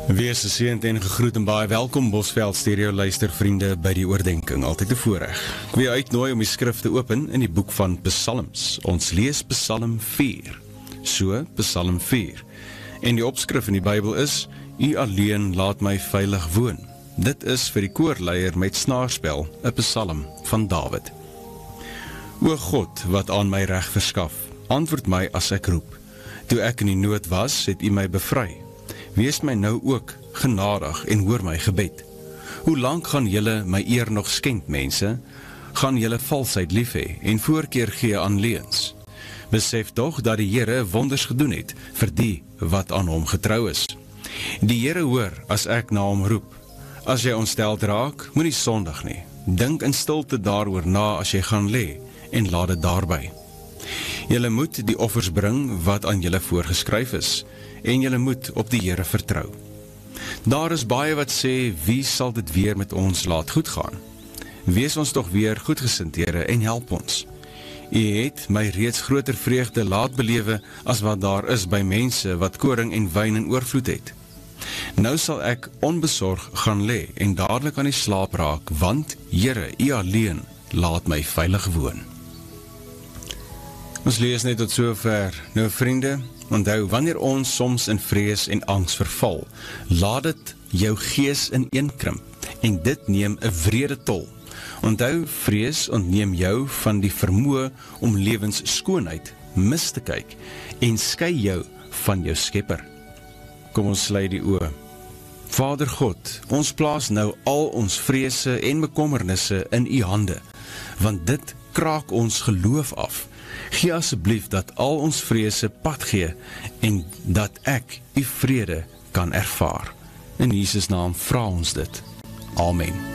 Wees geseënd en gegroet en baie welkom Bosveld Stereo luistervriende by die oordenking, altyd 'n voorreg. Ek wil jou uitnooi om die skrif te open in die boek van Psalms. Ons lees Psalm 4. So, Psalm 4. En die opskrif in die Bybel is, U alleen laat my veilig woon. Dit is vir die koorleier met snaarspel, 'n Psalm van Dawid. O God, wat aan my reg verskaf, antwoord my as ek roep. Toe ek in die nood was, het U my bevry. Wees my nou ook genadig en hoor my gebed. Hoe lank gaan julle my eer nog skend, mense? Gaan julle valsheid lief hê en voorkeur gee aan leuns? Besef tog dat die Here wonders gedoen het vir die wat aan hom getrou is. Die Here hoor as ek na hom roep. As jy ontsteld raak, moenie sondig nie. Dink in stilte daaroor na as jy gaan lê en laat dit daarby. Julle moet die offers bring wat aan julle voorgeskryf is, en julle moet op die Here vertrou. Daar is baie wat sê, wie sal dit weer met ons laat goed gaan? Wees ons toch weer goedgesind, Here, en help ons. U het my reeds groter vreugde laat belewe as wat daar is by mense wat koring en wyn in oorvloed het. Nou sal ek onbesorg gaan lê en dadelik aan die slaap raak, want Here, U alleen laat my veilig woon. Ons lees net tot sover. Nou vriende, onthou, wanneer ons soms in vrees en angs verval, laat dit jou gees ineenkrimp, en dit neem 'n wrede tol. Onthou, vrees ontneem jou van die vermoë om lewensskoonheid mis te kyk, en skei jou van jou Skepper. Kom ons sluit die oë. Vader God, ons plaas nou al ons vrese en bekommernisse in U hande, want dit kraak ons geloof af. Gee asseblief dat al ons vrese pad gee en dat ek U vrede kan ervaar. In Jesus naam vra ons dit. Amen.